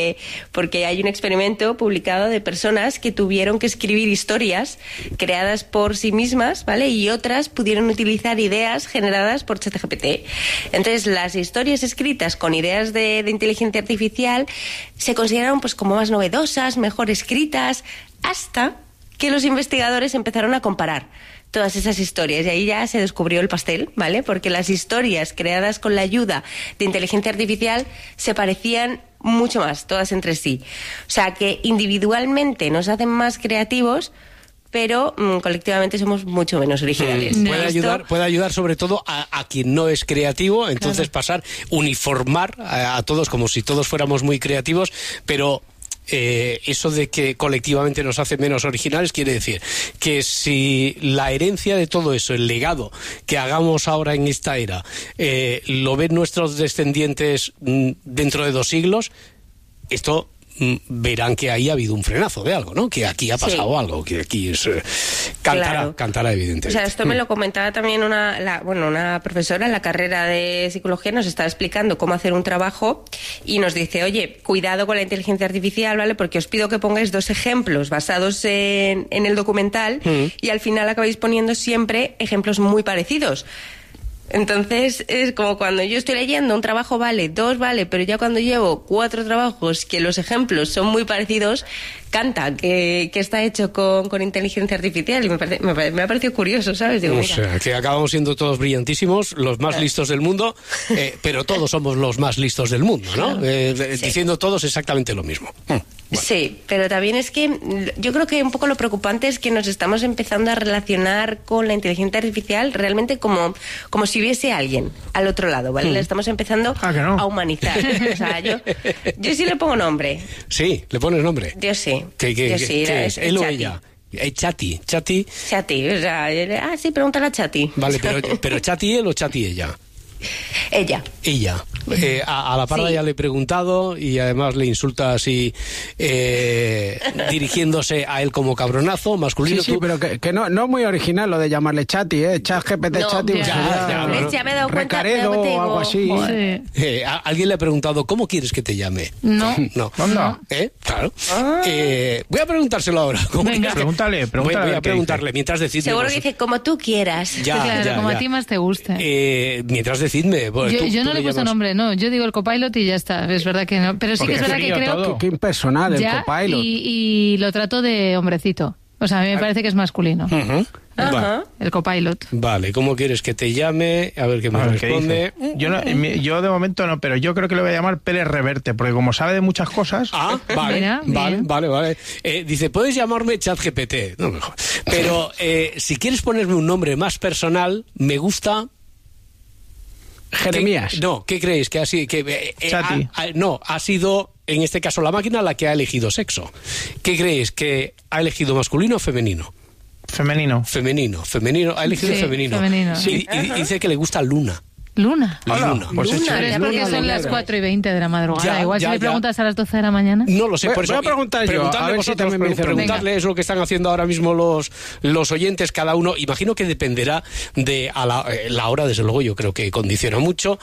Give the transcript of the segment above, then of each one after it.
porque hay un experimento publicado de personas que tuvieron que escribir historias creadas por sí mismas, ¿vale? Y otras pudieron utilizar ideas generadas por ChatGPT. Entonces, las historias escritas con ideas de inteligencia artificial se consideraron pues como más novedosas, mejor escritas, hasta que los investigadores empezaron a comparar todas esas historias, y ahí ya se descubrió el pastel, ¿vale? Porque las historias creadas con la ayuda de inteligencia artificial se parecían mucho más, todas entre sí. O sea, que individualmente nos hacen más creativos, pero colectivamente somos mucho menos originales. Puede ayudar sobre todo a quien no es creativo, entonces pasar, uniformar a todos como si todos fuéramos muy creativos, pero eso de que colectivamente nos hace menos originales quiere decir que si la herencia de todo eso, el legado que hagamos ahora en esta era, lo ven nuestros descendientes dentro de 2 siglos, esto verán que ahí ha habido un frenazo de algo, ¿no? Que aquí ha pasado algo, que aquí es cantará evidentemente. O sea, esto me lo comentaba también una profesora en la carrera de psicología, nos estaba explicando cómo hacer un trabajo y nos dice, oye, cuidado con la inteligencia artificial, ¿vale? Porque os pido que pongáis 2 ejemplos basados en el documental y al final acabáis poniendo siempre ejemplos muy parecidos. Entonces es como cuando yo estoy leyendo un trabajo vale, 2 vale, pero ya cuando llevo 4 trabajos que los ejemplos son muy parecidos, canta que está hecho con inteligencia artificial, y me ha parecido curioso, ¿sabes? Digo, o sea, que acabamos siendo todos brillantísimos, los más listos del mundo, pero todos somos los más listos del mundo, ¿no? Diciendo todos exactamente lo mismo. Bueno. Sí, pero también es que yo creo que un poco lo preocupante es que nos estamos empezando a relacionar con la inteligencia artificial realmente como si hubiese alguien al otro lado, ¿vale? Le estamos empezando a humanizar. O sea, yo sí le pongo nombre. Sí, le pones nombre. Yo sí. ¿Qué es? ¿Él o ella? Chati. Chati, o sea, sí, pregúntale a Chati. Vale, pero Chati él o Chati ella. Ella. A la parda ya le he preguntado y además le insulta así dirigiéndose a él como cabronazo masculino. Sí, pero que no muy original lo de llamarle Chati, ChatGPT, Chati. Ya me he dado cuenta. Recaredo o algo así. Alguien le ha preguntado, ¿cómo quieres que te llame? No. Claro. Voy a preguntárselo ahora. Venga, pregúntale. Voy a preguntarle mientras decidme. Seguro que dice, como tú quieras. Como a ti más te guste. Mientras decidme. Yo no le he puesto nombre, no. Yo digo el copilot y ya está. Es verdad que no. Pero sí que es verdad que creo que impersonal el copilot. Y lo trato de hombrecito. O sea, a mí me parece que es masculino. El copilot. Vale, ¿cómo quieres que te llame? A ver qué me responde. Yo de momento no, pero yo creo que le voy a llamar Pérez Reverte, porque como sabe de muchas cosas... Vale. Dice, puedes llamarme ChatGPT. No, mejor. Pero si quieres ponerme un nombre más personal, me gusta... Jeremías. ¿Qué creéis? Que así ha sido en este caso la máquina la que ha elegido sexo. ¿Qué creéis? ¿Que ha elegido masculino o femenino? Femenino. Ha elegido femenino. Sí. Y dice que le gusta Luna. Luna. Pues pero es porque son las 4:20 de la madrugada. Igual si le preguntas a las 12 de la mañana. No lo sé, por eso. Voy a preguntar yo. A ver vosotros, preguntarle es lo que están haciendo ahora mismo los oyentes, cada uno. Imagino que dependerá de la hora, desde luego, yo creo que condiciona mucho.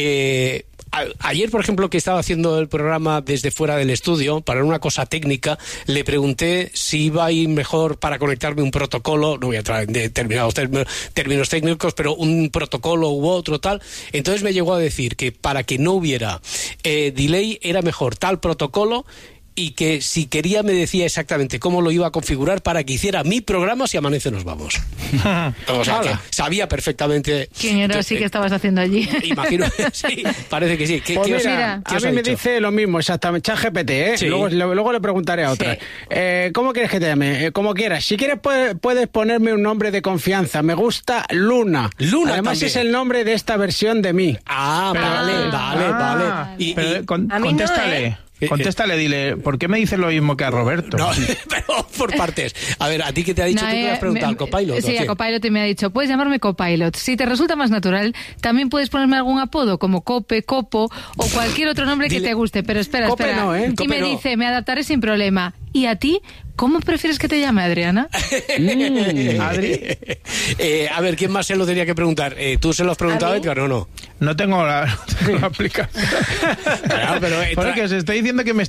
Ayer, por ejemplo, que estaba haciendo el programa desde fuera del estudio, para una cosa técnica, le pregunté si iba a ir mejor para conectarme un protocolo, no voy a entrar en determinados términos técnicos, pero un protocolo u otro tal. Entonces me llegó a decir que para que no hubiera delay era mejor tal protocolo, y que si quería me decía exactamente cómo lo iba a configurar para que hiciera mi programa Si Amanece Nos Vamos. O sea, que sabía perfecamente... ¿Quién era así que estabas haciendo allí? Imagino, sí, parece que sí. Pues mira, a mí me dice lo mismo, exactamente, ChatGPT, Sí. Luego le preguntaré a otra. Sí. ¿Cómo quieres que te llame? Como quieras. Si quieres puedes ponerme un nombre de confianza. Me gusta Luna. Además también. Es el nombre de esta versión de mí. Vale. Pero contéstale. Contéstale, dile, ¿por qué me dices lo mismo que a Roberto? No, pero por partes. A ver, ¿a ti qué te ha dicho? ¿Tú te has preguntado al Copilot? Sí, a Copilot me ha dicho, puedes llamarme Copilot. Si te resulta más natural, también puedes ponerme algún apodo, como Cope, Copo, o cualquier otro nombre que te guste. Pero espera. Y me dice, me adaptaré sin problema. ¿Y a ti? ¿Cómo prefieres que te llame, Adriana? Adri. A ver, ¿quién más se lo tenía que preguntar? ¿Tú se lo has preguntado a Edgar o no? No tengo la aplicación. Pero porque os estoy diciendo que me